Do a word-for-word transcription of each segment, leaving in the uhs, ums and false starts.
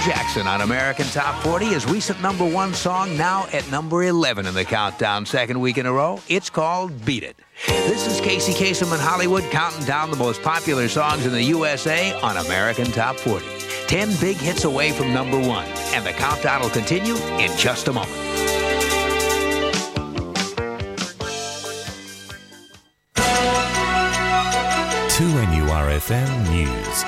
Jackson on American Top forty, his recent number one song, now at number eleven in the countdown, second week in a row. It's called Beat It. This is Casey Kasem in Hollywood, counting down the most popular songs in the U S A on American Top forty. Ten big hits away from number one, and the countdown will continue in just a moment. two N U R F M News.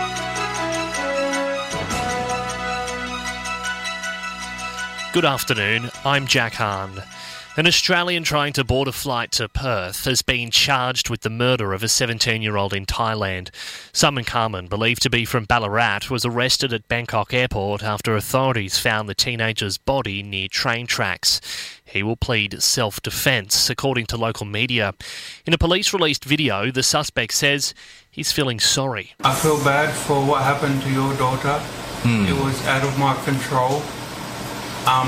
Good afternoon, I'm Jack Hahn. An Australian trying to board a flight to Perth has been charged with the murder of a seventeen-year-old in Thailand. Simon Carmen, believed to be from Ballarat, was arrested at Bangkok Airport after authorities found the teenager's body near train tracks. He will plead self-defence, according to local media. In a police-released video, the suspect says he's feeling sorry. I feel bad for what happened to your daughter. Hmm. It was out of my control. Um,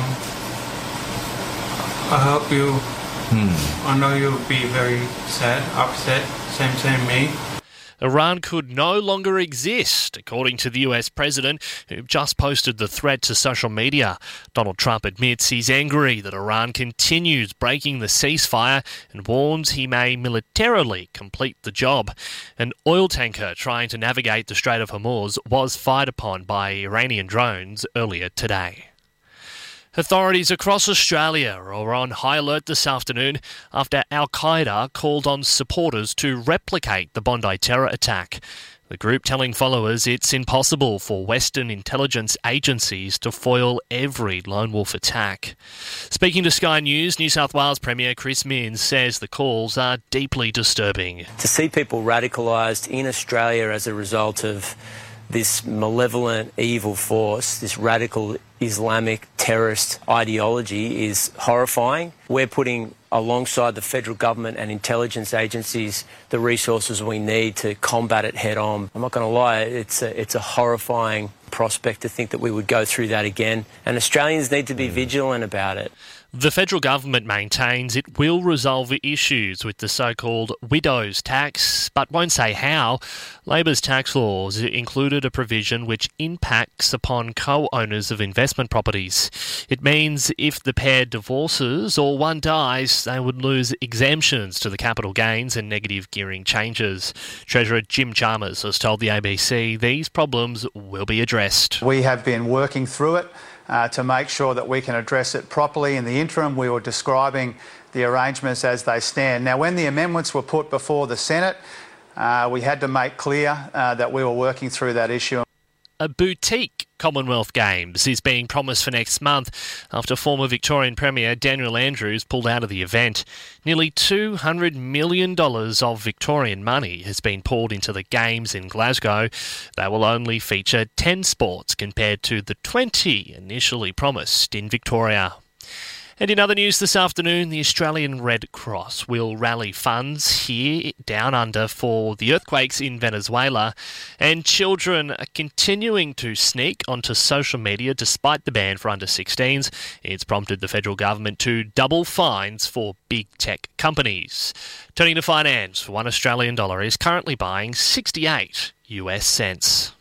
I hope you, hmm. I know you'll be very sad, upset, same, same me. Iran could no longer exist, according to the U S president, who just posted the threat to social media. Donald Trump admits he's angry that Iran continues breaking the ceasefire and warns he may militarily complete the job. An oil tanker trying to navigate the Strait of Hormuz was fired upon by Iranian drones earlier today. Authorities across Australia are on high alert this afternoon after Al-Qaeda called on supporters to replicate the Bondi terror attack. The group telling followers it's impossible for Western intelligence agencies to foil every lone wolf attack. Speaking to Sky News, New South Wales Premier Chris Minns says the calls are deeply disturbing. To see people radicalised in Australia as a result of this malevolent, evil force, this radical Islamic terrorist ideology is horrifying. We're putting alongside the federal government and intelligence agencies the resources we need to combat it head on. I'm not going to lie, it's a, it's a horrifying prospect to think that we would go through that again, and Australians need to be vigilant about it. The federal government maintains it will resolve issues with the so-called widow's tax, but won't say how. Labor's tax laws included a provision which impacts upon co-owners of investment properties. It means if the pair divorces or one dies, they would lose exemptions to the capital gains and negative gearing changes. Treasurer Jim Chalmers has told the A B C these problems will be addressed. We have been working through it Uh, to make sure that we can address it properly. In the interim, we were describing the arrangements as they stand. Now, when the amendments were put before the Senate, uh, we had to make clear uh, that we were working through that issue. A boutique Commonwealth Games is being promised for next month after former Victorian Premier Daniel Andrews pulled out of the event. Nearly two hundred million dollars of Victorian money has been poured into the Games in Glasgow. They will only feature ten sports compared to the twenty initially promised in Victoria. And in other news this afternoon, the Australian Red Cross will rally funds here down under for the earthquakes in Venezuela, and children are continuing to sneak onto social media despite the ban for under sixteens. It's prompted the federal government to double fines for big tech companies. Turning to finance, one Australian dollar is currently buying sixty-eight U S cents.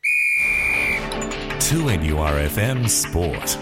two N U R F M Sport.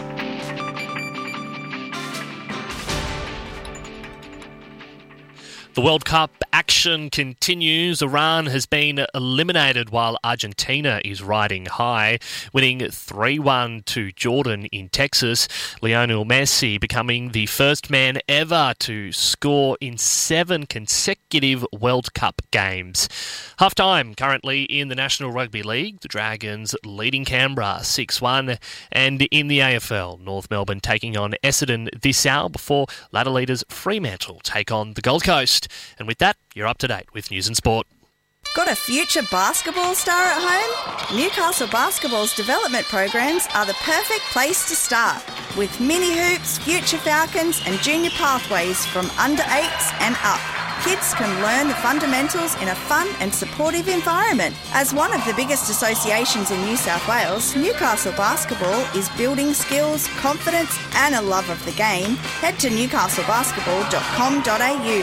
The World Cup action continues. Iran has been eliminated while Argentina is riding high, winning three one to Jordan in Texas. Lionel Messi becoming the first man ever to score in seven consecutive World Cup games. Half-time currently in the National Rugby League, the Dragons leading Canberra six one, and in the A F L, North Melbourne taking on Essendon this hour before ladder leaders Fremantle take on the Gold Coast. And with that, you're up to date with News and Sport. Got a future basketball star at home? Newcastle Basketball's development programs are the perfect place to start. With mini hoops, future Falcons and junior pathways from under eights and up. Kids can learn the fundamentals in a fun and supportive environment. As one of the biggest associations in New South Wales, Newcastle Basketball is building skills, confidence and a love of the game. Head to newcastle basketball dot com dot a u.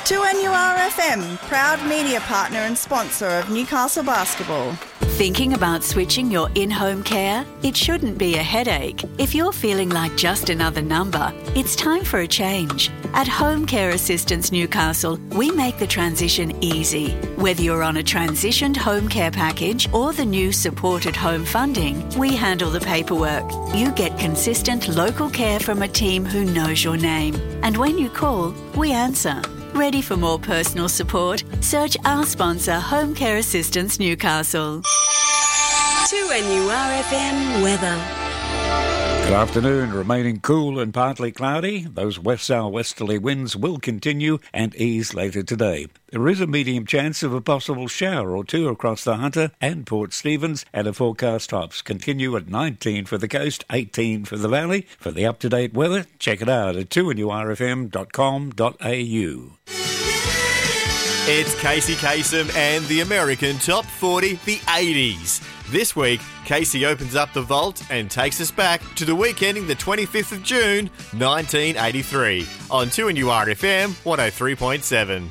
two N U R F M, proud media partner and sponsor of Newcastle Basketball. Thinking about switching your in-home care? It shouldn't be a headache. If you're feeling like just another number, it's time for a change. At Home Care Assistance Newcastle, we make the transition easy. Whether you're on a transitioned home care package or the new supported home funding, we handle the paperwork. You get consistent local care from a team who knows your name. And when you call, we answer. Ready for more personal support? Search our sponsor, Home Care Assistance Newcastle. two N U R F M weather. Good afternoon. Remaining cool and partly cloudy. Those west-south-westerly winds will continue and ease later today. There is a medium chance of a possible shower or two across the Hunter and Port Stephens, and the forecast tops continue at nineteen for the coast, eighteen for the valley. For the up-to-date weather, check it out at two N U R F M dot com dot A U. It's Casey Kasem and the American Top forty, the eighties. This week, Casey opens up the vault and takes us back to the week ending the twenty-fifth of June, nineteen eighty-three, on two N U R F M one oh three point seven.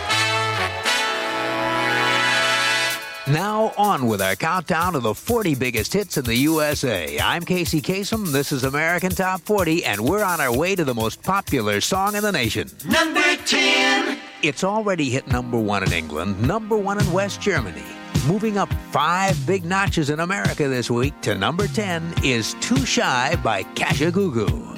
Now on with our countdown of the forty biggest hits in the U S A. I'm Casey Kasem, this is American Top forty, and we're on our way to the most popular song in the nation. Number ten. It's already hit number one in England, number one in West Germany. Moving up five big notches in America this week to number ten is Too Shy by Kaja Gugu.